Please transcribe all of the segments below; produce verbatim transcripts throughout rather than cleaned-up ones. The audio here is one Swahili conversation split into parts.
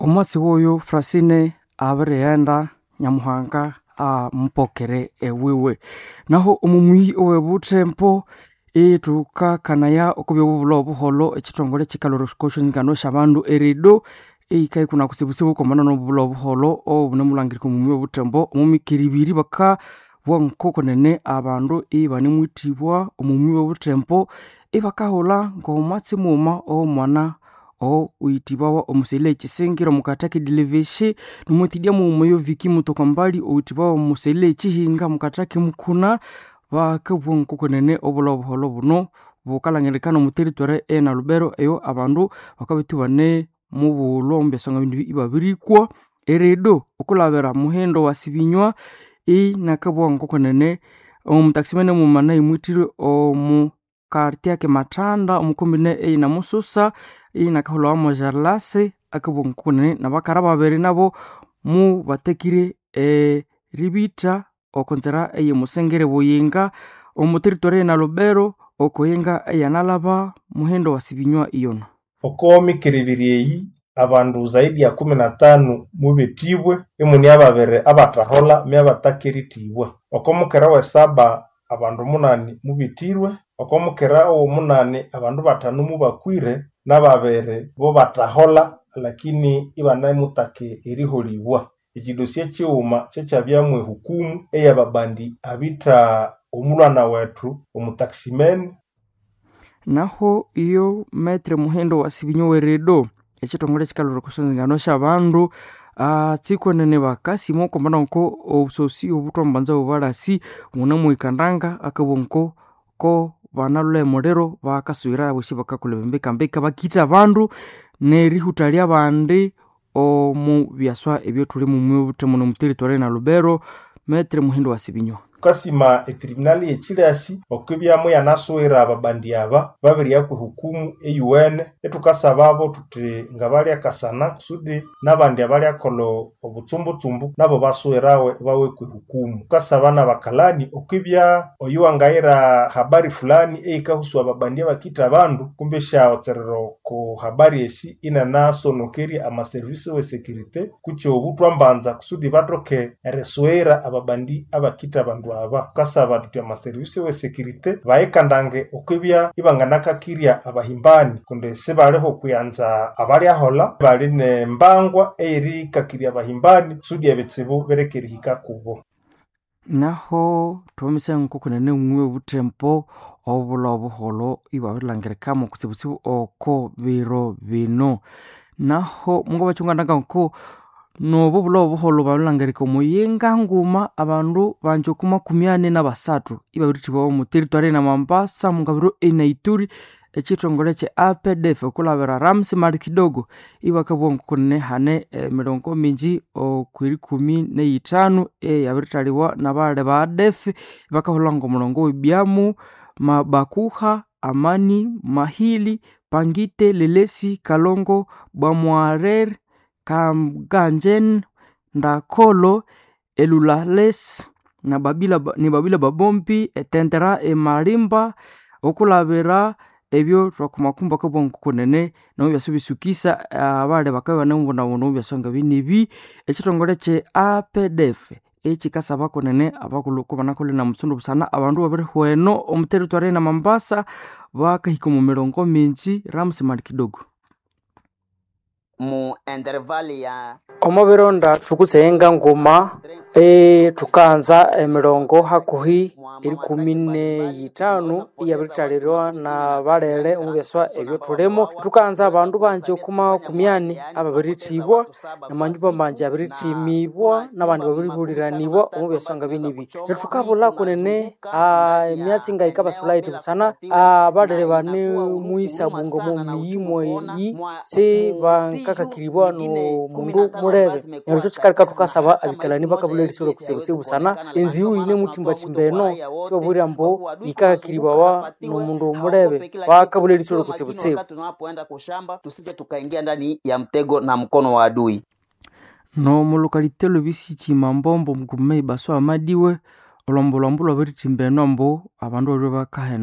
omwasi woyo Francine abirighenda Nyamuhanga ampokere ewiwe. Naho omumwi owe Butembo itukakanaya okubya obubula obuholo ekitongole kikaloroscotion ngano shabandu erido eikai kuna kusibusibu komana n'obubula obuholo obunemulangirika omumwi owe Butembo omumikiribiri baka bwankoko nene abandu ibani mwitibwa omumwi owe Butembo ibakahola ng'omwatsi muma omwana o uitibwa omusele ekisingiro mukataki deliveshi numutidia mu moyo viki mutokambali uitibwa omusele ekihinga mukataki mukuna bakabwo nkukonene obula obuholo buno bukalangirekana mu territory ena Lubero eyo abandu bakabitibwa ne mu bulombe songa bindu ibabirikwa eredo okulabera muhendo wasibinywa e nakabwo nkukonene omutaximene mu mana imwitire omu kartia ke matanda omukombine e na mususa ina kaholo amo jarlase akabonkunene nabakara babiri nabo mu batekire e ribita okonzera eye musengere buyinga omu territory na Lubero okoyenga yanalaba muhendo wasibinywa iyona okomi kiribiriyi abandu zaidi ya kumi na tano mubetibwe emuni ababere abatahola me abatakiritiwa okomukera we saba abandu munani mubitirwe okomukera o munani abandu batanu mubakwire nababere bo batahola lakini ibana mutake eriholiwa ekidosie kiuma kyekyabyamu hukumu eyababandi abita omulwana wetu omutaximen. Naho iyo metre muhendo wasibinyo weredo ekitongole kikaloro kusonzingano shabandu atikonene bakasimo kombana nko obusosi obutombanza obubalasi munamu ikandanga akabonko ko banalule morero bakaswira bushi bakakulembeka mbeka bakita abandu nerihutalia abandi omu byaswa ebyo tuli mu mutemo no territory na Lubero metre muhindo wasibinyo kasima etribunali ekirasi okubyamu yanaswira ababandi aba babiri yakwe hukumu e U N etukasababo tuti ngabali akasana sudi nabandi abali akolo obutsumbutsumbu nabo baswirawe bawe ku hukumu kasabana bakalani okubya oyuangaira habari fulani eikahuswa ababandi bakita abandu kumbe sha oterero ko habari esi ina naso nokeri ama service we security kucho obutwambanza kusudi batroke reswera ababandi abakita abandu aba kasaba tuti ama service we security baekandange okubya ibanganaka kiria abahimbani kunde sebaleho kuyanza abali ahola bali ne mbangwa eri kakiria abahimbani sudi ebetsibu berekeri hika kubo. Naho tumise nkukunene umwe Butembo obula obuholo ibabirangirika mu kutsibutsibu oko biro bino naho mungo bachungandanga nko no bubula obuholo babirangirika omuyinga nguma abandu banje kuma kumyane na basatu ibabiritibawo mu territory na Mambasa mungabiro ena Ituri ekitongole kye A P D F okulabera Ramsi mali kidogo ibakabwo nkukunene hane e, mirongo minji okwiri kumi n'itano e yabiritaliwa nabale ba A D F bakahola ngo mulongo wibyamu mabakuha amani mahili pangite lelesi kalongo bamwarer kamganjen ndakolo elulales na babila ni babila babombi etendera e marimba okulabera ebyo twakumakumba ko bonkukunene no byasubisukisa abale bakabe banembona bono byasonga binibi ekitongole kye A P D F ekikasaba konene abakuluko banakole na musundo busana abandu babiri hweno omu territory na Mambasa bakahika mu mirongo minji Ramsi mali kidogo mu intervali ya omobironda tukutsenga ngoma e tukanza emirongo hakuhi iri kumi n'itano iyabiritalirwa na balele umugeswa ebyo tulemo tukanza abandu banje kuma kumyane ababiritibwa na manjuba manje abiritimibwa nabandi babiribuliranibwa umugeswa ngabinibi netukabula kunene a emyatsi ngaika basulaiti busana abalele bane muisa bungo mu miyimo yi se bankakakiribwa no mundu murebe nerucho chikarika tukasaba abikalani bakabuleli solo kutsibutsibu sana enzi uyu ine mutimba timbeno sibaburi ambo ikakiribawa no mundu murebe bakabuleli solo kutsibutsibu tunapoenda kushamba tusije tukaingia ndani ya mtego na mkono wa adui no mu localité lobisi chimambombo mgume baso amadiwe olombolombo lobiri timbeno ambo abandu bari bakahena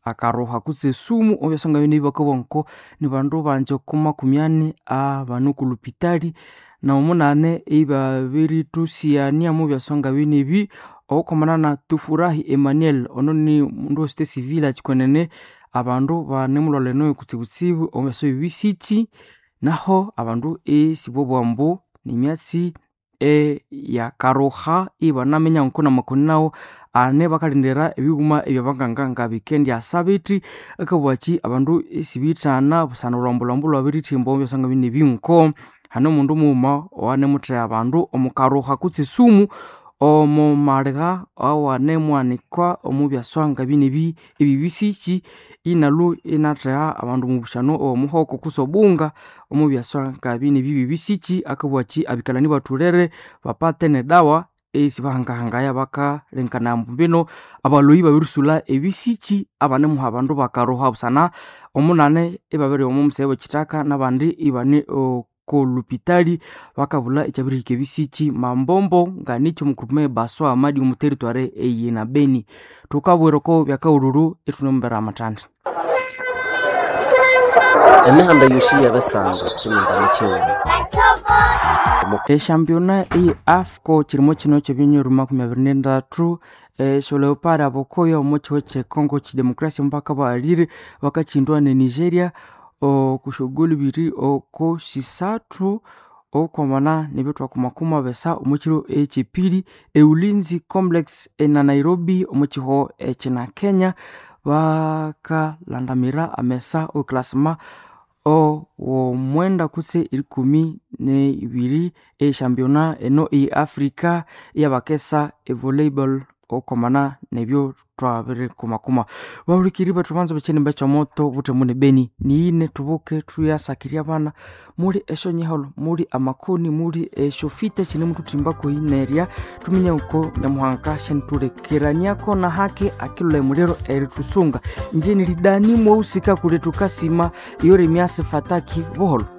akaroha kutse sumu obyasanga bine bakabonko ni bandu banje kuma kumyani abanukulupitali na umunane ibabiri tusiania mu byasanga bine bi okomana na Tufurahi Emmanuel ononi mundu state civil achikwenene abandu banemulole no kutsibutsibu omeso bibisiti naho abandu e sibobwambo ni myatsi e ya karoha ibanamenya nkona makoni nawo ane bakalindira ebiguma ebyabanganga nga weekend ya sabiti akabwachi abandu esibitana busana ulombolombo lwabiritimbo byasanga bine binko hano mundu muma wane mutre abandu omukaroha kutsi sumu omo marga awane mwanikwa omu byasanga bine bi ebibisiki inalu inatra abandu mubushano omuhoko kusobunga omu byasanga bine bibisiki akabwachi abikalani baturere bapate ne dawa esibahanga hangaya baka lenkana mbino abaloyi babirusula ebisiki abane mu abandu bakaroha busana omunane ebabere omu musebo kitaka nabandi ibane o kolupitali wakabula ichabirike bisiki mambombo nganicho mukrume baswa amadi mu territoire eye na Beni tukabweroko byakaururu etunombera amatanda emihanda yushi yabasanga kimingana cyewe e championnat e afco kirimo kino cyo binyo makumyabiri na gatandatu e Leopard abokoya omucho che Congo chi demokrasia mpaka balire wakachindwa ne Nigeria o kushuguli biri oko sisatu okomana nebetwa kumakuma besa omukiro echipiri eulinzi complex ena Nairobi omuchiho echina Kenya baka landamira amesa o klasma o o mwenda kutse ikumi ne ibiri e championnat eno e Africa ya bakesa e volleyball okomana nebyo twabere kumakuma bawurikiri batumanzo bachene bacho moto bute mune Beni ni ine tubuke tuyasakiria bana muri esho nyiholo muri amakoni muri eshofite chine mtu timba ko ineria tuminya uko nyamuhanka shenture kiranyako na hake akilule mulero eritusunga njeni lidani mwausika kule tukasima yore miase fataki boholo